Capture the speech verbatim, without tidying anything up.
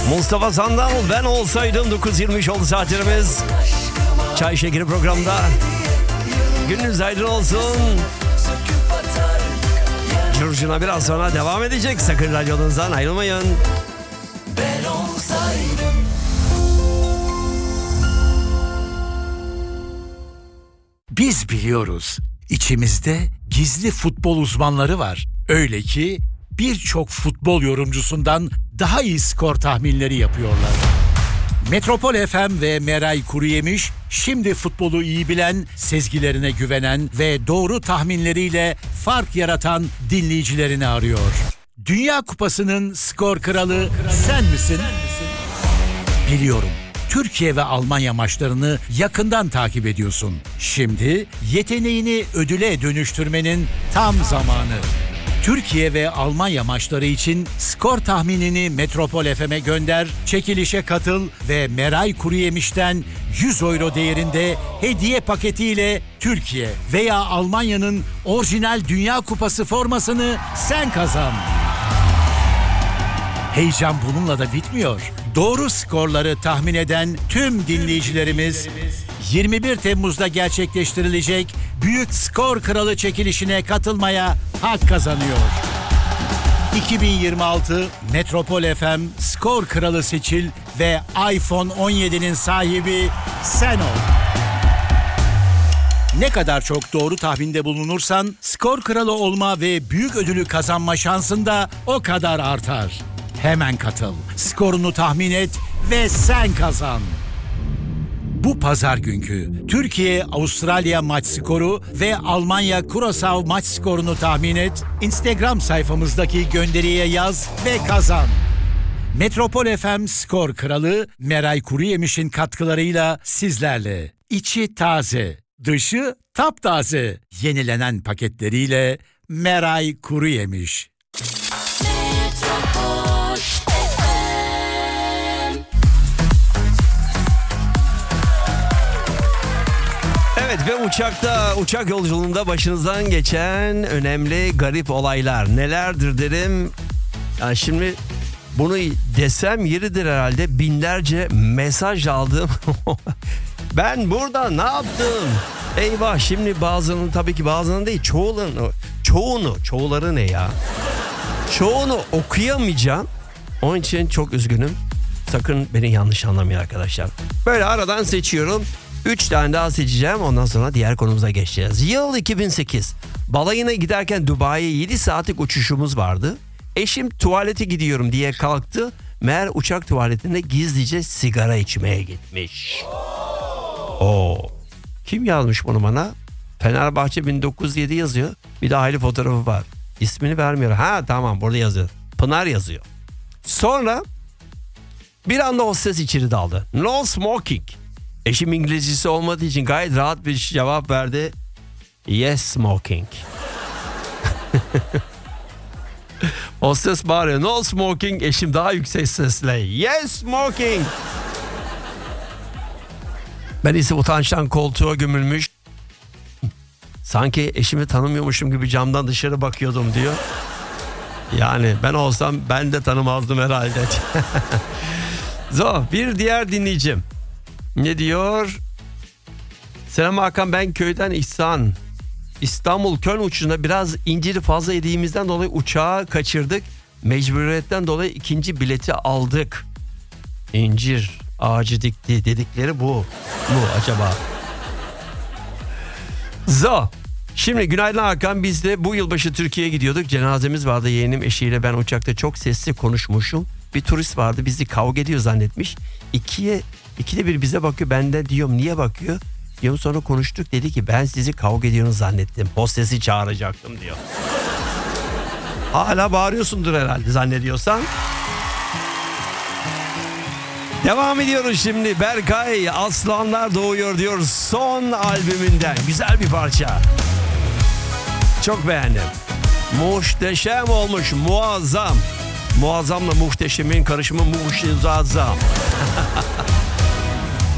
Mustafa Sandal, ben olsaydım. Dokuz yirmi üç oldu saatlerimiz. Çay Şekeri programda. Gününüz aydın olsun. Curcuna biraz sonra devam edecek. Sakın radyonuzdan ayrılmayın. Ben olsaydım. Biz biliyoruz, içimizde gizli futbol uzmanları var. Öyle ki birçok futbol yorumcusundan daha iyi skor tahminleri yapıyorlar. Metropol F M ve Meray Kuruyemiş şimdi futbolu iyi bilen, sezgilerine güvenen ve doğru tahminleriyle fark yaratan dinleyicilerini arıyor. Dünya Kupası'nın skor kralı sen misin? Biliyorum. Türkiye ve Almanya maçlarını yakından takip ediyorsun. Şimdi yeteneğini ödüle dönüştürmenin tam zamanı. Türkiye ve Almanya maçları için skor tahminini Metropol F M'e gönder, çekilişe katıl ve Meray Kuruyemiş'ten yüz euro değerinde hediye paketiyle Türkiye veya Almanya'nın orijinal Dünya Kupası formasını sen kazan. Heyecan bununla da bitmiyor. Doğru skorları tahmin eden tüm dinleyicilerimiz yirmi bir Temmuz'da gerçekleştirilecek Büyük Skor Kralı çekilişine katılmaya hak kazanıyor. iki bin yirmi altı Metropol F M Skor Kralı seçil ve iPhone on yedinin sahibi sen ol. Ne kadar çok doğru tahminde bulunursan skor kralı olma ve büyük ödülü kazanma şansın da o kadar artar. Hemen katıl, skorunu tahmin et ve sen kazan. Bu pazar günkü Türkiye-Avustralya maç skoru ve Almanya-Curaçao maç skorunu tahmin et, Instagram sayfamızdaki gönderiye yaz ve kazan. Metropol F M Skor Kralı Meray Kuruyemiş'in katkılarıyla sizlerle. İçi taze, dışı taptaze. Yenilenen paketleriyle Meray Kuruyemiş. Evet ve uçakta, uçak yolculuğunda başınızdan geçen önemli garip olaylar nelerdir derim. Yani şimdi bunu desem yeridir herhalde, binlerce mesaj aldım. Ben burada ne yaptım? Eyvah, şimdi bazılarının, tabii ki bazılarının değil, çoğularını, çoğunu, çoğuları ne ya? Çoğunu okuyamayacağım. Onun için çok üzgünüm. Sakın beni yanlış anlamayın arkadaşlar. Böyle aradan seçiyorum. Üç tane daha seçeceğim. Ondan sonra diğer konumuza geçeceğiz. Yıl iki bin sekiz. Balayına giderken Dubai'ye yedi saatlik uçuşumuz vardı. Eşim tuvalete gidiyorum diye kalktı. Meğer uçak tuvaletinde gizlice sigara içmeye gitmiş. Oo. Kim yazmış bunu bana? Fenerbahçe bin dokuz yüz yedi yazıyor. Bir de aile fotoğrafı var. İsmini vermiyor. Ha tamam, burada yazıyor. Pınar yazıyor. Sonra bir anda hostes içeri daldı. No smoking. Eşim İngilizcesi olmadığı için gayet rahat bir cevap verdi. Yes smoking. Hostes bağırıyor. No smoking. Eşim daha yüksek sesle. Yes smoking. Ben ise utançtan koltuğa gömülmüş. Sanki eşimi tanımıyormuşum gibi camdan dışarı bakıyordum diyor. Yani ben olsam ben de tanımazdım herhalde. So, bir diğer dinleyicim. Ne diyor? Selam Hakan, ben köyden İhsan. İstanbul Köln uçuşunda biraz inciri fazla yediğimizden dolayı uçağı kaçırdık. Mecburiyetten dolayı ikinci bileti aldık. İncir ağacı dikti dedikleri bu. Bu acaba? Zo. Şimdi günaydın Hakan, biz de bu yılbaşı Türkiye'ye gidiyorduk. Cenazemiz vardı, yeğenim eşiyle ben uçakta çok sesli konuşmuşum. Bir turist vardı, bizi kavga ediyor zannetmiş. İkiye, ikide bir bize bakıyor, ben de diyorum niye bakıyor? Diyorum, sonra konuştuk, dedi ki ben sizi kavga ediyorsunuz zannettim. Hostesi çağıracaktım diyor. Hala bağırıyorsundur herhalde zannediyorsan. Devam ediyoruz şimdi. Berkay Aslanlar Doğuyor diyor, son albümünden güzel bir parça. Çok beğendim. Muhteşem olmuş, muazzam. Muazzamla muhteşemin karışımı muhteşem.